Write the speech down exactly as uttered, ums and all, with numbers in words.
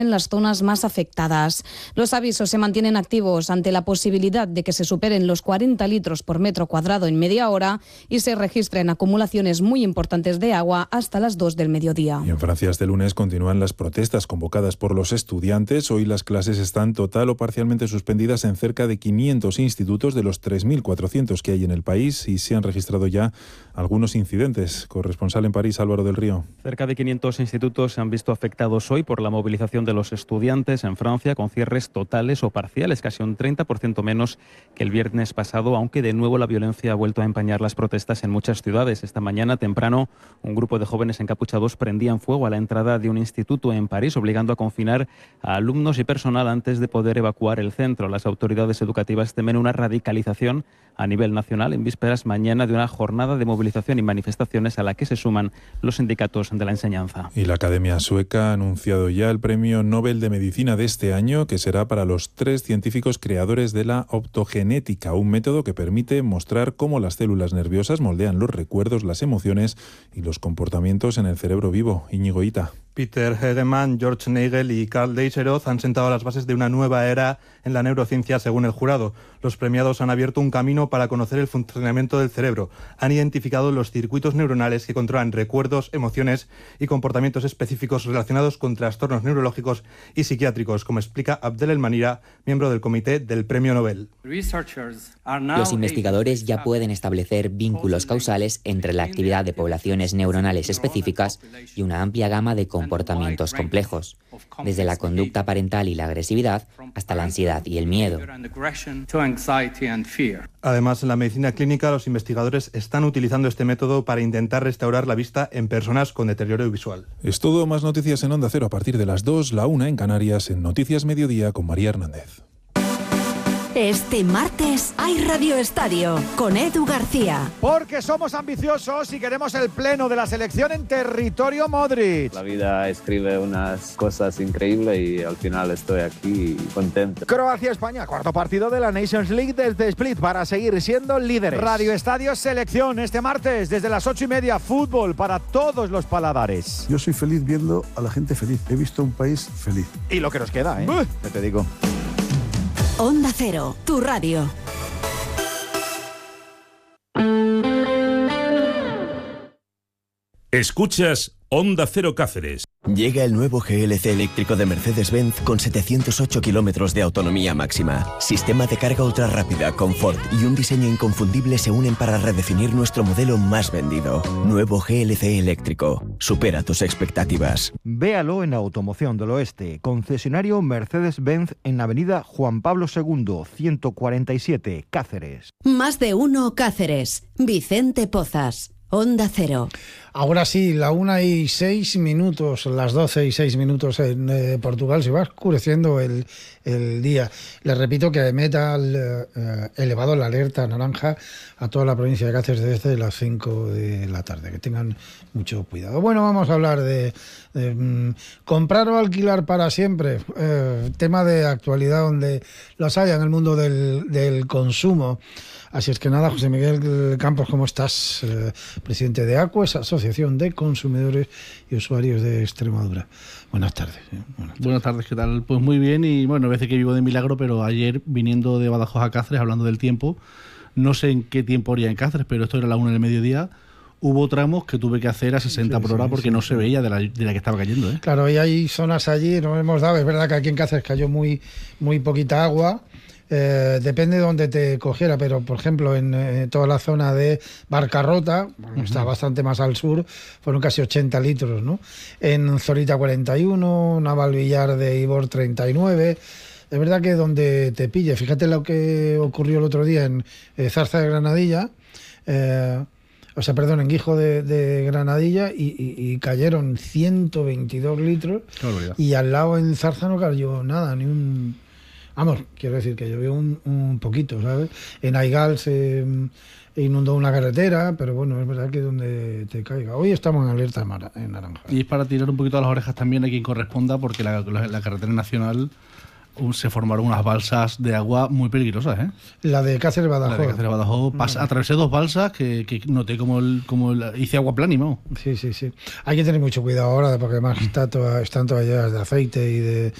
en las zonas más afectadas. Los avisos se mantienen activos ante la posibilidad de que se superen los cuarenta litros por metro cuadrado en media hora y se registren acumulaciones muy importantes de agua hasta las dos del mediodía. Y en Francia este lunes continúan las protestas convocadas por los estudiantes. Hoy las clases están total o parcialmente suspendidas en cerca de quinientos institutos de los tres mil cuatrocientos que hay en el país y se han registrado ya algunos incidentes. Corresponsal en París, Álvaro del Río. Cerca de quinientos institutos se han visto afectados hoy por la movilización de los estudiantes en Francia, con cierres totales o parciales, casi un treinta por ciento menos que el viernes pasado, aunque de nuevo la violencia ha vuelto a empañar las protestas en muchas ciudades. Esta mañana temprano, un grupo de jóvenes encapuchados prendían fuego a la entrada de un instituto en París, obligando a confinar a alumnos y personal antes de poder evacuar el centro. Las autoridades educativas temen una radicalización a nivel nacional en vísperas mañana de una jornada de movilización y manifestaciones a la que se suman los sindicatos de la enseñanza. Y la Academia Sueca ha anunciado ya el Premio Nobel de Medicina de este año, que será para los tres científicos creadores de la optogenética, un método que permite mostrar cómo las células nerviosas moldean los recuerdos, las emociones y los comportamientos en el cerebro vivo. Íñigo Ita. Peter Hegemann, George Nagel y Karl Deisseroth han sentado las bases de una nueva era en la neurociencia, según el jurado. Los premiados han abierto un camino para conocer el funcionamiento del cerebro. Han identificado los circuitos neuronales que controlan recuerdos, emociones y comportamientos específicos relacionados con trastornos neurológicos y psiquiátricos, como explica Abdel El-Manira, miembro del comité del Premio Nobel. Los investigadores ya pueden establecer vínculos causales entre la actividad de poblaciones neuronales específicas y una amplia gama de comportamientos complejos, desde la conducta parental y la agresividad hasta la ansiedad y el miedo. Además, en la medicina clínica, los investigadores están utilizando este método para intentar restaurar la vista en personas con deterioro visual. Es todo, más noticias en Onda Cero a partir de las dos, la una en Canarias, en Noticias Mediodía con María Hernández. Este martes hay Radio Estadio con Edu García. Porque somos ambiciosos y queremos el pleno de la selección en territorio Modric. La vida escribe unas cosas increíbles y al final estoy aquí contento. Croacia-España, cuarto partido de la Nations League desde Split para seguir siendo líderes. Radio Estadio Selección este martes desde las ocho y media. Fútbol para todos los paladares. Yo soy feliz viendo a la gente feliz. He visto un país feliz. Y lo que nos queda, ¿eh? Ya te digo. Onda Cero, tu radio. Escuchas Onda Cero Cáceres. Llega el nuevo G L C eléctrico de Mercedes-Benz con setecientos ocho kilómetros de autonomía máxima. Sistema de carga ultra rápida, confort y un diseño inconfundible se unen para redefinir nuestro modelo más vendido. Nuevo G L C eléctrico. Supera tus expectativas. Véalo en Automoción del Oeste, concesionario Mercedes-Benz en Avenida Juan Pablo segundo, ciento cuarenta y siete, Cáceres. Más de uno Cáceres. Vicente Pozas. Onda Cero. Ahora sí, la una y seis minutos, las doce y seis minutos en eh, Portugal, se va oscureciendo el, el día. Les repito que Aemet ha eh, elevado la alerta naranja a toda la provincia de Cáceres desde las cinco de la tarde. Que tengan mucho cuidado. Bueno, vamos a hablar de, de mm, comprar o alquilar para siempre. Eh, tema de actualidad donde los haya en el mundo del, del consumo. Así es que nada, José Miguel Campos, ¿cómo estás? Eh, presidente de ACUA, esa Asociación de Consumidores y Usuarios de Extremadura. Buenas tardes. ¿eh? Buenas tardes. Buenas tardes, ¿qué tal? Pues muy bien y bueno, a veces que vivo de milagro, pero ayer viniendo de Badajoz a Cáceres, hablando del tiempo, no sé en qué tiempo haría en Cáceres, pero esto era la una del mediodía. Hubo tramos que tuve que hacer a sesenta sí, por hora sí, porque sí, no sí. se veía de la, de la que estaba cayendo. ¿eh? Claro, y hay zonas allí, nos hemos dado, es verdad que aquí en Cáceres cayó muy, muy poquita agua. Eh, depende de dónde te cogiera, pero por ejemplo en eh, toda la zona de Barcarrota, uh-huh. está bastante más al sur, fueron casi ochenta litros, ¿no? En Zorita cuarenta y uno, Navalvillar de Ibor treinta y nueve. Es verdad que donde te pille, fíjate lo que ocurrió el otro día en eh, Zarza de Granadilla, eh, o sea, perdón, en Guijo de, de Granadilla y, y, y cayeron ciento veintidós litros y al lado en Zarza no cayó nada, ni un... Vamos, quiero decir que llovió un, un poquito, ¿sabes? En Aigal se inundó una carretera, pero bueno, es verdad que donde te caiga. Hoy estamos en alerta en naranja. Y es para tirar un poquito a las orejas también a quien corresponda, porque la, la, la carretera nacional se formaron unas balsas de agua muy peligrosas, ¿eh? La de Cáceres Badajoz. La de Cáceres Badajoz. Pas, atravesé dos balsas que, que noté como, el, como el, hice agua plánima. Sí, sí, sí. Hay que tener mucho cuidado ahora porque además está toda, están todas llenas de aceite y de